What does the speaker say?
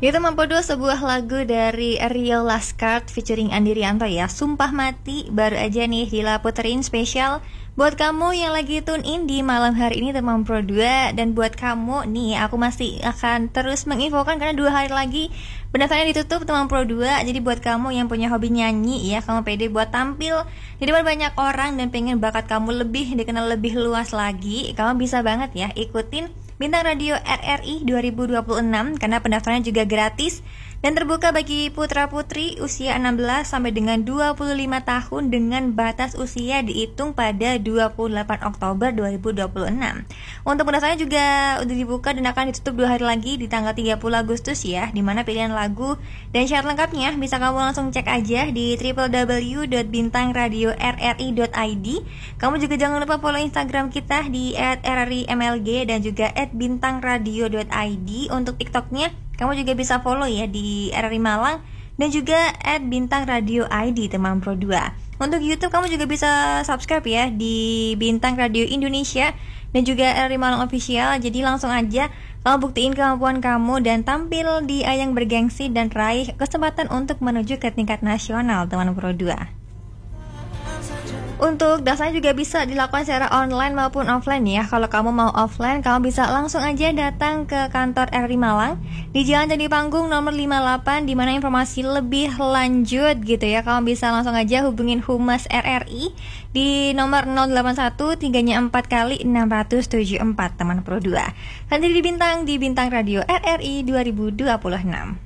Itu Mampodo, sebuah lagu dari Rio Laskart featuring Andi Rianto ya. Sumpah Mati baru aja nih Dila puterin spesial buat kamu yang lagi tune in di malam hari ini teman Pro 2. Dan buat kamu nih, aku masih akan terus menginfokan karena 2 hari lagi pendaftarannya ditutup teman Pro 2. Jadi buat kamu yang punya hobi nyanyi ya, kamu pede buat tampil di depan banyak orang dan pengen bakat kamu lebih dikenal lebih luas lagi, kamu bisa banget ya ikutin Bintang Radio RRI 2026 karena pendaftarannya juga gratis dan terbuka bagi putra-putri usia 16 sampai dengan 25 tahun dengan batas usia dihitung pada 28 Oktober 2026. Untuk pendaftarannya juga udah dibuka dan akan ditutup 2 hari lagi di tanggal 30 Agustus ya, dimana pilihan lagu dan syarat lengkapnya bisa kamu langsung cek aja di www.bintangradioRRI.id. Kamu juga jangan lupa follow Instagram kita di @rrimlg dan juga @bintangradio.id. Untuk TikToknya kamu juga bisa follow ya di RRI Malang dan juga @bintangradio.id teman Pro 2. Untuk YouTube kamu juga bisa subscribe ya di Bintang Radio Indonesia dan juga RRI Malang Official. Jadi langsung aja kamu buktiin kemampuan kamu dan tampil di ajang bergengsi dan raih kesempatan untuk menuju ke tingkat nasional teman Pro 2. Untuk daftarnya juga bisa dilakukan secara online maupun offline ya. Kalau kamu mau offline, kamu bisa langsung aja datang ke kantor RRI Malang di Jalan Candi Panggung nomor 58, di mana informasi lebih lanjut gitu ya. Kamu bisa langsung aja hubungin Humas RRI di nomor 081 3-nya 4 kali 674 teman Pro 2. Nanti di Bintang Radio RRI 2026.